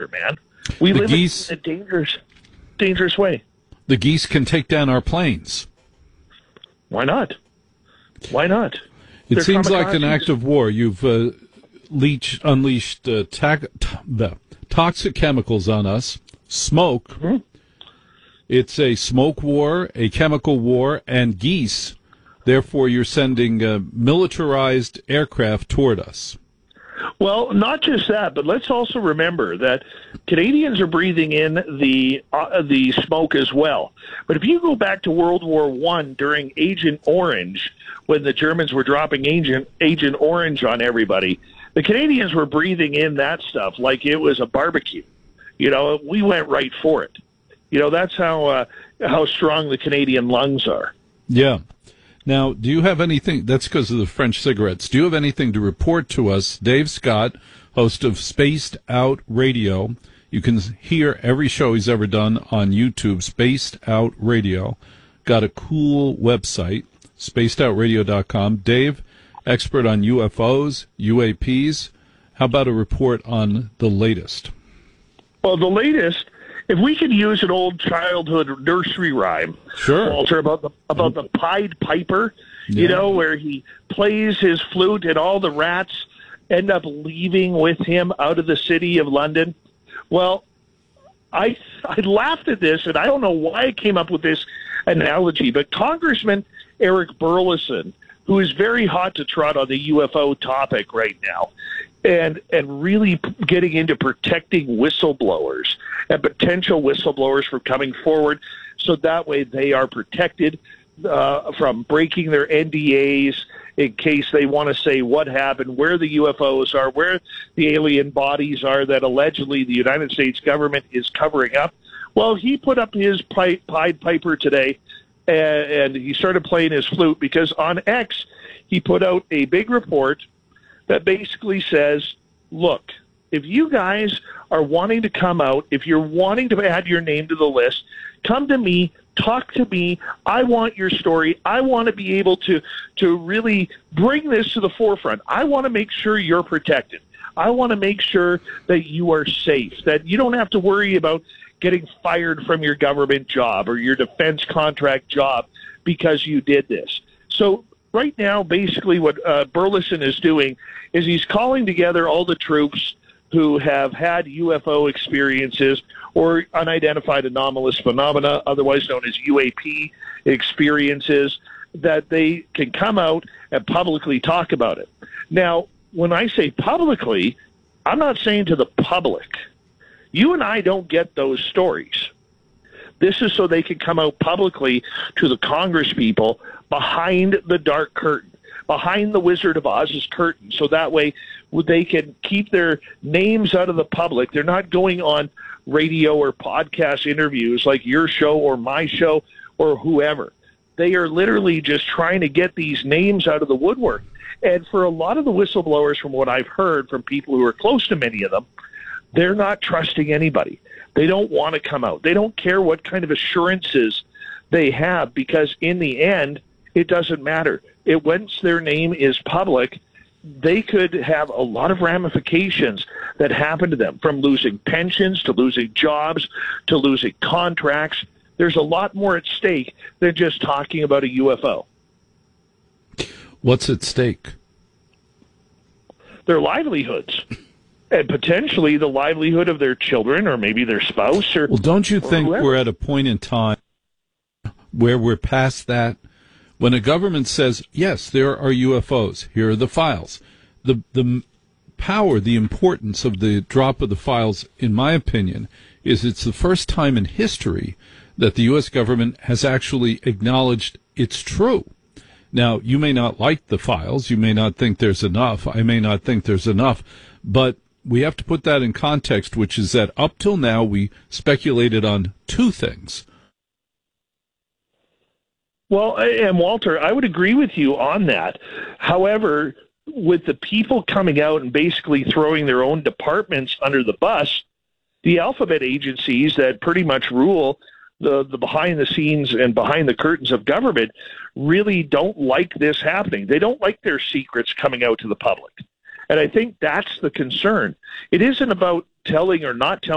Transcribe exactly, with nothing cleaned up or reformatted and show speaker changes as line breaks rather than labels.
here, man. We
the
live
geese,
in a dangerous, dangerous way.
The geese can take down our planes.
Why not? Why not?
It
They're
seems like an
kamikazes.
act of war. You've uh, leech, unleashed uh, ta- t- the toxic chemicals on us. Smoke.
Mm-hmm.
It's a smoke war, a chemical war, and geese. Therefore, you're sending uh, militarized aircraft toward us.
Well, not just that, but let's also remember that Canadians are breathing in the uh, the smoke as well. But if you go back to World War One during Agent Orange, when the Germans were dropping Agent Agent Orange on everybody, the Canadians were breathing in that stuff like it was a barbecue. You know, we went right for it. You know, that's how uh, how strong the Canadian lungs are.
Yeah. Now, do you have anything, that's because of the French cigarettes, do you have anything to report to us? Dave Scott, host of Spaced Out Radio. You can hear every show he's ever done on YouTube, Spaced Out Radio. Got a cool website, spaced out radio dot com. Dave, expert on U F Os, U A Ps. How about a report on the latest?
Well, the latest, if we could use an old childhood nursery rhyme,
sure,
Walter, about the about the Pied Piper,
yeah.
you know, where he plays his flute and all the rats end up leaving with him out of the city of London. Well, I I laughed at this, and I don't know why I came up with this analogy, but Congressman Eric Burlison, who is very hot to trot on the U F O topic right now, and and really getting into protecting whistleblowers and potential whistleblowers from coming forward, so that way they are protected uh, from breaking their N D As in case they want to say what happened, where the U F Os are, where the alien bodies are that allegedly the United States government is covering up. Well, he put up his Pied Piper today, and, and he started playing his flute because on X he put out a big report that basically says, look, if you guys are wanting to come out, if you're wanting to add your name to the list, come to me, talk to me. I want your story. I want to be able to, to really bring this to the forefront. I want to make sure you're protected. I want to make sure that you are safe, that you don't have to worry about getting fired from your government job or your defense contract job because you did this. So right now, basically what uh, Burleson is doing is he's calling together all the troops who have had U F O experiences or unidentified anomalous phenomena, otherwise known as U A P experiences, that they can come out and publicly talk about it. Now, when I say publicly, I'm not saying to the public. You and I don't get those stories. This is so they can come out publicly to the Congress people behind the dark curtain, behind the Wizard of Oz's curtain, so that way they can keep their names out of the public. They're not going on radio or podcast interviews like your show or my show or whoever. They are literally just trying to get these names out of the woodwork. And for a lot of the whistleblowers, from what I've heard from people who are close to many of them, they're not trusting anybody. They don't want to come out. They don't care what kind of assurances they have, because in the end, it doesn't matter. It, once their name is public, they could have a lot of ramifications that happen to them, from losing pensions to losing jobs to losing contracts. There's a lot more at stake than just talking about a U F O.
What's at stake?
Their livelihoods. And potentially the livelihood of their children or maybe their spouse. Or
well, don't you think
whoever.
We're at a point in time where we're past that? When a government says, yes, there are U F Os, here are the files. The the power, the importance of the drop of the files, in my opinion, is it's the first time in history that the U S government has actually acknowledged it's true. Now, you may not like the files. You may not think there's enough. I may not think there's enough. But we have to put that in context, which is that up till now we speculated on two things.
Well, and Walter, I would agree with you on that. However, with the people coming out and basically throwing their own departments under the bus, the alphabet agencies that pretty much rule the, the behind the scenes and behind the curtains of government really don't like this happening. They don't like their secrets coming out to the public. And I think that's the concern. It isn't about telling or not telling